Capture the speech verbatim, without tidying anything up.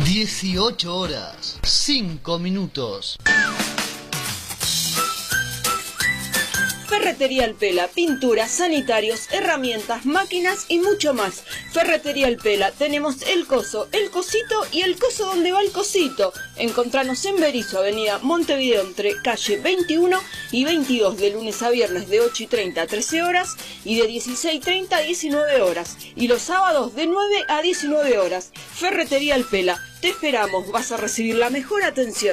dieciocho horas, cinco minutos. Ferretería El Pela, pinturas, sanitarios, herramientas, máquinas y mucho más. Ferretería El Pela, tenemos el coso, el cosito y el coso donde va el cosito. Encontranos en Berisso, avenida Montevideo, entre calle veintiuno y veintidós, de lunes a viernes de ocho y treinta a trece horas y de dieciséis y treinta a diecinueve horas. Y los sábados de nueve a diecinueve horas. Ferretería El Pela, te esperamos, vas a recibir la mejor atención.